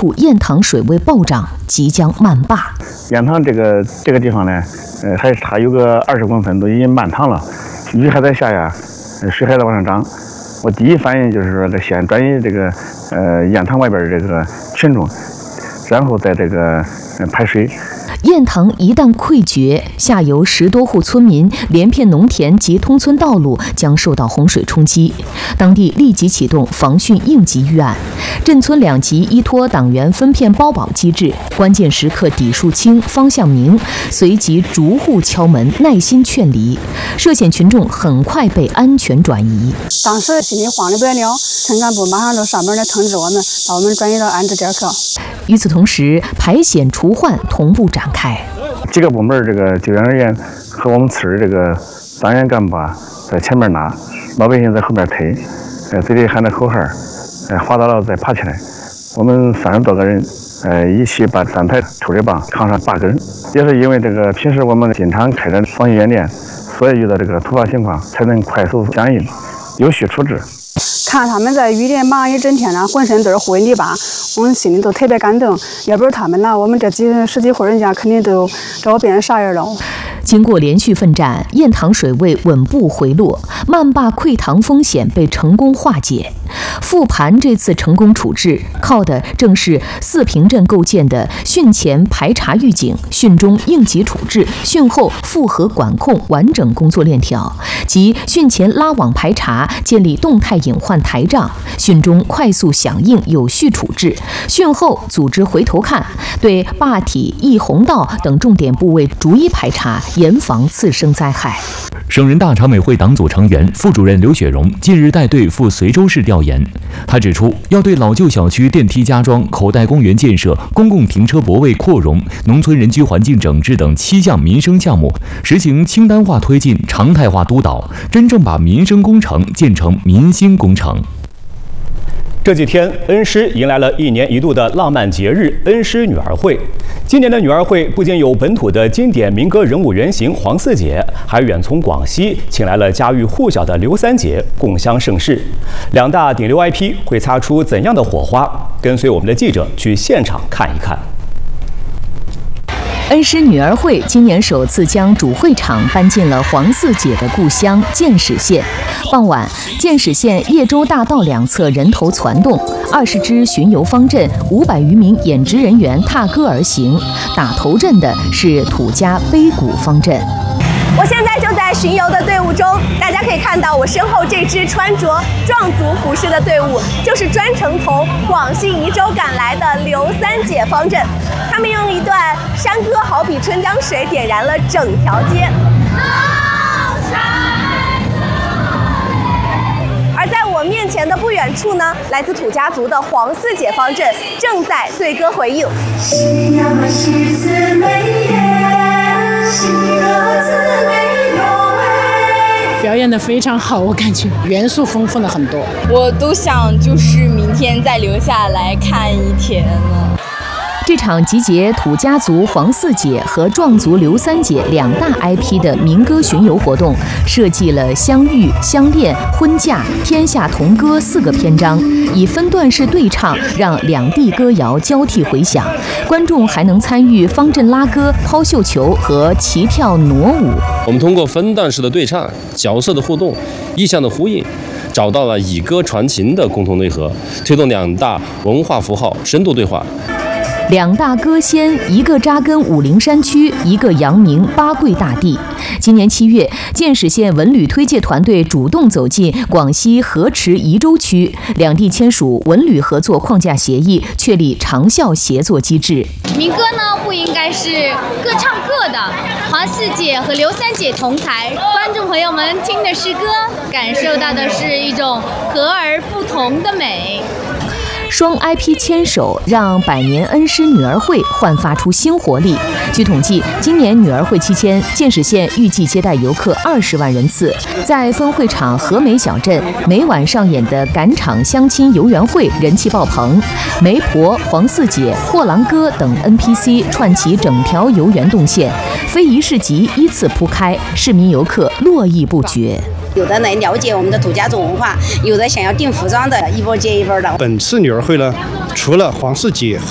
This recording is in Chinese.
处雁塘水位暴涨，即将漫坝。 雁塘这个地方呢，还差有个20公分，都已经满塘了，雨还在下呀，水还在往上涨。我第一反应就是说，先转移这个雁塘外边这个群众，然后再这个排水。 雁塘一旦溃决，下游10多户村民、连片农田及通村道路将受到洪水冲击。当地立即启动防汛应急预案，镇村2级依托党员分片包保机制，关键时刻底数清、方向明，随即逐户敲门，耐心劝离。涉险群众很快被安全转移。 当时心里慌得不得了，村干部马上就上门来通知我们，把我们转移到安置点去。 与此同时，排险除患同步展开。 几个部门这个救援人员和我们村这个党员干部在前面拿，老百姓在后面推，嘴里喊着口号，滑倒了再爬起来。我们30多个人，一起把3台抽水泵扛上8根，也是因为这个平时我们经常开展防汛演练，所以遇到这个突发情况才能快速响应，有序处置。 看他们在雨里忙一整天了，浑身都是灰泥巴，我们心里都特别感动。要不是他们呢，我们这10几户人家肯定都找变成啥样了。 经过连续奋战，雁塘水位稳步回落，漫坝溃塘风险被成功化解。复盘这次成功处置，靠的正是4平镇构建的汛前排查预警、汛中应急处置、汛后复核管控完整工作链条，即汛前拉网排查，建立动态隐患台账；汛中快速响应有序处置；汛后组织回头看，对坝体、溢洪道等重点部位逐一排查，严防次生灾害。 省人大常委会党组成员、副主任刘雪荣近日带队赴随州市调研。他指出，要对老旧小区电梯加装、口袋公园建设、公共停车泊位扩容、农村人居环境整治等7项民生项目实行清单化推进、常态化督导，真正把民生工程建成民心工程。 这几天，恩施迎来了1年1度的浪漫节日——恩施女儿会。今年的女儿会不仅有本土的经典民歌人物原型黄四姐，还远从广西请来了家喻户晓的刘三姐共襄盛世。2大顶流 IP 会擦出怎样的火花？跟随我们的记者去现场看一看。 恩施女儿会今年首次将主会场搬进了黄四姐的故乡建始县。傍晚，建始县叶州大道2侧人头攒动，20支巡游方阵，500余名演职人员踏歌而行。打头阵的是土家碑谷方阵。 我现在就在巡游的队伍中，大家可以看到我身后这支穿着壮族服饰的队伍，就是专程从广西宜州赶来的刘三姐方阵。他们用一段山歌好比春江水，点燃了整条街。而在我面前的不远处呢，来自土家族的黄四姐方阵正在对歌回应。 表演得非常好，我感觉元素丰富了很多。 我都想就是明天再留下来看一天了。 这场集结土家族黄四姐和壮族刘三姐2大 IP 的民歌巡游活动，设计了相遇、相恋、婚嫁、天下同歌4个篇章，以分段式对唱让2地歌谣交替回响。观众还能参与方阵拉歌、抛绣球和齐跳傩舞。 我们通过分段式的对唱、角色的互动、意象的呼应，找到了以歌传情的共同内核，推动2大文化符号深度对话。 2大歌仙，一个扎根武陵山区，一个扬名八桂大地。今年7月，建始县文旅推介团队主动走进广西河池宜州区，2地签署文旅合作框架协议，确立长效协作机制。 民歌呢，不应该是各唱各的，黄四姐和刘三姐同台，观众朋友们听的是歌，感受到的是一种和而不同的美。 双 IP 牵手，让百年恩施女儿会焕发出新活力。据统计，今年女儿会期间，建始县预计接待游客20万人次。在分会场和美小镇，每晚上演的赶场相亲游园会人气爆棚，媒婆、黄四姐、货郎哥等 NPC 串起整条游园动线，非遗市集依次铺开，市民游客络绎不绝。 有的来了解我们的土家族文化，有的想要订服装的，一波接一波的。 本次女儿会呢，除了黄四姐